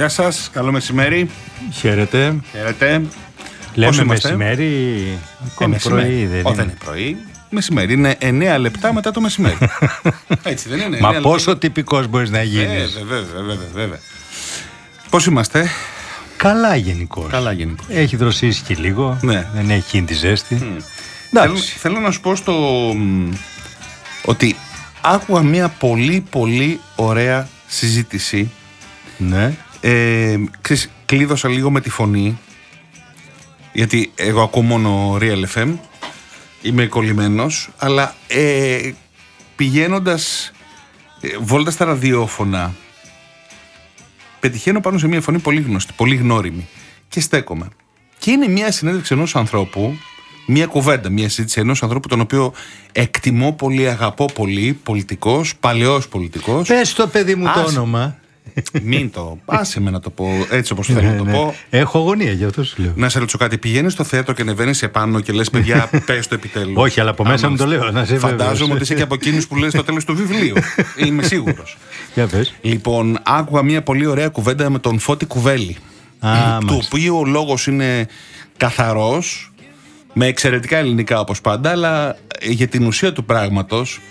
Γεια σας, καλό μεσημέρι. Χαίρετε. Χαίρετε. Λέμε μεσημέρι, είναι πρωί, δεν είναι? Δεν είναι πρωί. Μεσημέρι είναι 9 λεπτά μετά το μεσημέρι. Έτσι δεν είναι? Μα πόσο τυπικός μπορείς να γίνεις? Βέβαια. Πώς είμαστε? Καλά γενικώς. Καλά γενικώς. Έχει δροσίσει και λίγο, Ναι. δεν έχει τη ζέστη. Θέλω να σου πω ότι άκουγα μια πολύ ωραία συζήτηση. Ναι. Κλείδωσα λίγο με τη φωνή, γιατί εγώ ακούω μόνο Real FM, είμαι κολλημένος, αλλά πηγαίνοντας βόλτα στα ραδιόφωνα, πετυχαίνω πάνω σε μια φωνή πολύ γνωστή, πολύ γνώριμη, και στέκομαι. Και είναι μια συνέντευξη ενός ανθρώπου, μια κουβέντα, μια συζήτηση ενός ανθρώπου τον οποίο εκτιμώ πολύ, αγαπώ πολύ, πολιτικός, παλαιός πολιτικός. Πες το παιδί μου το όνομα. Μην το. Άσε με να το πω έτσι όπως θέλω να το πω. Έχω αγωνία, γι' αυτό σου λέω. Να σε ρωτήσω κάτι. Πηγαίνεις στο θέατρο και ανεβαίνεις επάνω και λες, παιδιά, πες το επιτέλους? Όχι, αλλά από μέσα μου το λέω. Να σε Φαντάζομαι ότι είσαι και από εκείνους που λες στο τέλος του βιβλίου. Είμαι σίγουρος. Για πες. Λοιπόν, άκουγα μια πολύ ωραία κουβέντα με τον Φώτη Κουβέλη. Του οποίου ο λόγος είναι καθαρός, με εξαιρετικά ελληνικά όπως πάντα, αλλά για την ουσία του πράγματος